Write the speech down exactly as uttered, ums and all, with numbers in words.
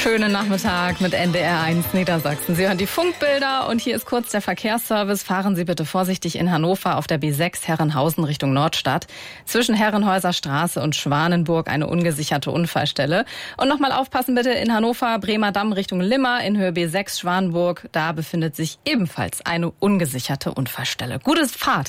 Schönen Nachmittag mit N D R eins Niedersachsen. Sie hören die Funkbilder und hier ist kurz der Verkehrsservice. Fahren Sie bitte vorsichtig in Hannover auf der B sechs Herrenhausen Richtung Nordstadt. Zwischen Herrenhäuser Straße und Schwanenburg eine ungesicherte Unfallstelle. Und nochmal aufpassen bitte in Hannover, Bremer Damm Richtung Limmer in Höhe B sechs Schwanenburg. Da befindet sich ebenfalls eine ungesicherte Unfallstelle. Gute Fahrt.